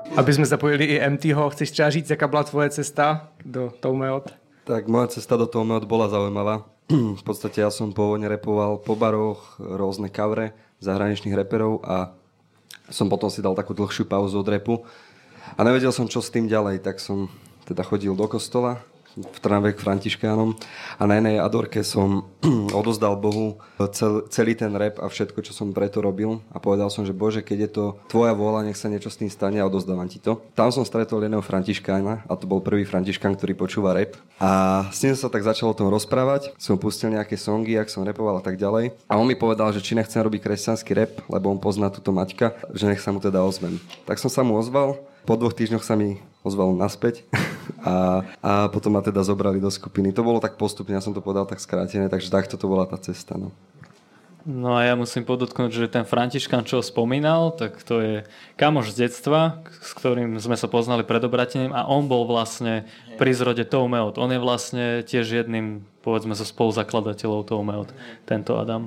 Aby sme zapojili i MTho, chceš třeba říct, jaká byla tvoje cesta do Toumeot? Tak moja cesta do Toumeot bola zaujímavá. V podstate ja som pôvodne repoval po baroch, rôzne kavre zahraničných reperov a som potom si dal takú dlhšiu pauzu od repu a nevedel som, čo s tým ďalej, tak som teda chodil do kostola v Trnave k františkánom a na jednej adorke som odozdal Bohu celý ten rap a všetko, čo som preto robil a povedal som, že Bože, keď je to tvoja vôľa, nech sa niečo s tým stane a odozdávam ti to. Tam som stretol jedného františkána a to bol prvý františkán, ktorý počúva rap a s ním sa tak začal o tom rozprávať, som pustil nejaké songy, jak som rapoval a tak ďalej a on mi povedal, že či nechcem robiť kresťanský rap, lebo on pozná túto Maťka, že nech sa mu teda ozvem. Tak som sa mu ozval, po 2 týždňoch sa mi ozval naspäť a potom ma teda zobrali do skupiny. To bolo tak postupne, ja som to povedal tak skrátené, takže takto to bola tá cesta. No a ja musím podotknúť, že ten Františkán, čo spomínal, tak to je kamoš z detstva, s ktorým sme sa poznali pred obratením a on bol vlastne pri zrode Toumeot. On je vlastne tiež jedným, povedzme, zo spoluzakladateľov Toumeot, tento Adam.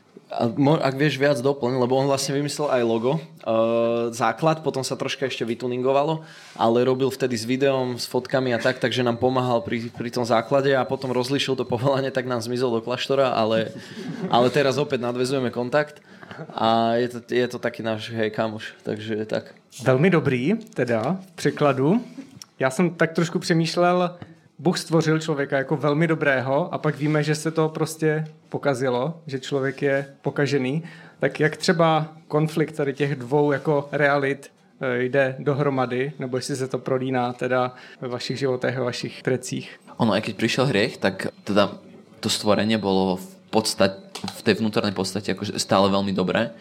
Ak vieš viac doplň, lebo on vlastne vymyslel aj logo, základ, potom sa troška ešte vytuningovalo, ale robil vtedy s videom, s fotkami a tak, takže nám pomáhal pri tom základe a potom rozlišil to povolanie, tak nám zmizol do kláštora, ale teraz opäť nadväzujeme kontakt a je to taký náš kamoš, takže tak. Velmi dobrý, teda v překladu. Já jsem tak trošku přemýšlel, Bůh stvořil člověka jako velmi dobrého a pak víme, že se to prostě pokazilo, že člověk je pokažený. Tak jak třeba konflikt tady těch dvou jako realit jde dohromady, nebo jestli se to prolíná teda ve vašich životech, ve vašich trecích? Ono, aj keď prišiel hriech, tak teda to stvorenie bolo v tej vnútornej podstate akože stále veľmi dobré.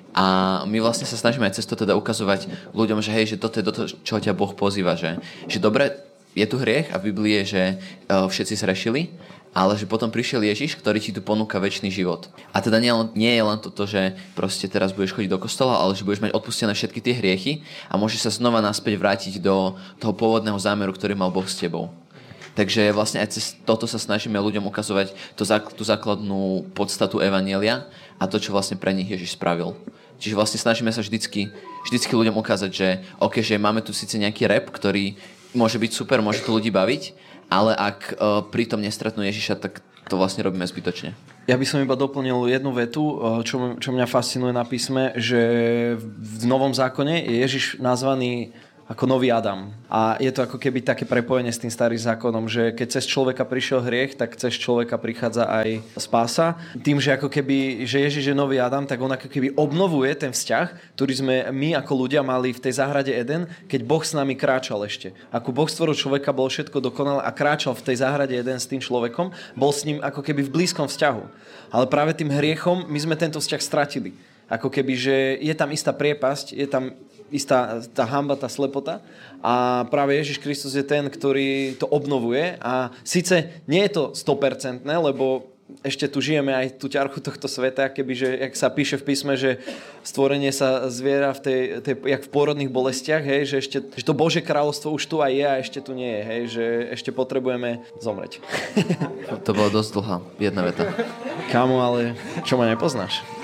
A my vlastne sa snažíme aj cez to teda ukazovať ľuďom, že hej, že toto je to, čo ťa Boh pozýva, že dobre, je tu hriech a v Biblii je, že všetci zrešili, ale že potom prišiel Ježiš, ktorý ti tu ponúka večný život. A teda nie je len toto, že proste teraz budeš chodiť do kostola, ale že budeš mať odpustené všetky tie hriechy a môžeš sa znova naspäť vrátiť do toho pôvodného zámeru, ktorý mal Boh s tebou. Takže vlastne aj cez toto sa snažíme ľuďom ukazovať tú základnú podstatu evanjelia a to, čo vlastne pre nich Ježiš spravil. Čiže vlastne snažíme sa vždycky ľuďom ukázať, že OK, že máme tu síce nejaký rap, ktorý môže byť super, môže to ľudí baviť, ale ak pritom nestretnú Ježiša, tak to vlastne robíme zbytočne. Ja by som iba doplnil jednu vetu, čo mňa fascinuje na písme, že v Novom zákone je Ježiš nazvaný ako nový Adam. A je to ako keby také prepojenie s tým starým zákonom, že keď cez človeka prišiel hriech, tak cez človeka prichádza aj spása. Tým, že ako keby, že Ježiš je nový Adam, tak on ako keby obnovuje ten vzťah, ktorý sme my ako ľudia mali v tej záhrade Eden, keď Boh s nami kráčal ešte. Ako Boh stvoril človeka, bolo všetko dokonalé a kráčal v tej záhrade Eden s tým človekom, bol s ním ako keby v blízkom vzťahu. Ale práve tým hriechom my sme tento vzťah stratili. Ako keby, že je tam istá priepasť, je tam istá tá hanba, tá slepota a práve Ježiš Kristus je ten, ktorý to obnovuje a síce nie je to 100%, lebo ešte tu žijeme aj tú ťarchu tohto sveta, kebyže, jak sa píše v písme, že stvorenie sa zviera jak v pôrodných bolestiach, hej, že to Božie kráľovstvo už tu aj je a ešte tu nie je, hej, že ešte potrebujeme zomreť. To bolo dosť dlhá jedna veta. Kámo, ale čo ma nepoznáš?